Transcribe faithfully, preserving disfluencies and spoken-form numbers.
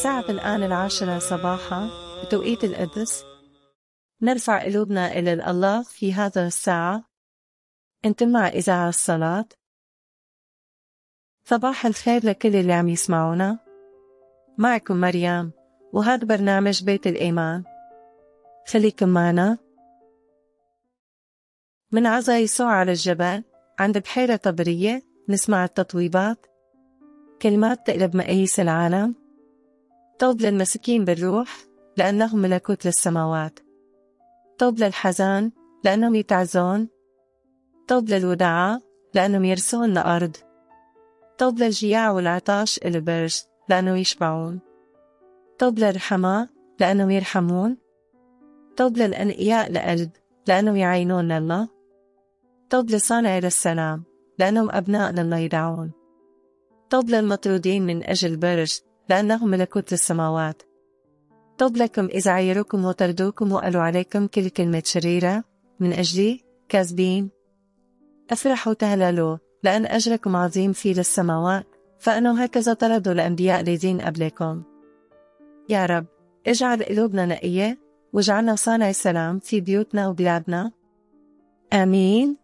الساعة الآن العاشرة صباحا بتوقيت القدس. نرفع قلوبنا إلى الله في هذا الساعة. أنتم مع إذاعة الصلاة. صباح الخير لكل اللي عم يسمعونا. معكم مريم، وهذا برنامج بيت الإيمان. خليكم معنا. من عزا يسوع على الجبل عند بحيرة طبرية نسمع التطويبات، كلمات تقلب مقاييس العالم. طوب للمسكين بالروح لأنهم ملكوت للسماوات. طوب للحزان لأنهم يتعزون. طوب للودعاء لأنهم يرثون الأرض. طوب للجياع والعطاش البرج لأنهم يشبعون. طوب للرحماء لأنهم يرحمون. طوب للأنقياء لقلب لأنهم يعينون الله. طوب لصانع للسلام لأنهم أبناء لله يدعون. طوب للمطرودين من أجل برج لأنهم ملكوت للسماوات. طوب لكم إذا عيروكم وطردوكم وقالوا عليكم كل كلمة شريرة من أجلي كاذبين. أفرحوا تهللوا لأن أجركم عظيم في للسماوات، فأنه هكذا طردوا الأنبياء الذين قبلكم. يا رب اجعل قلوبنا نقية، واجعلنا صانع سلام في بيوتنا وبلادنا. آمين.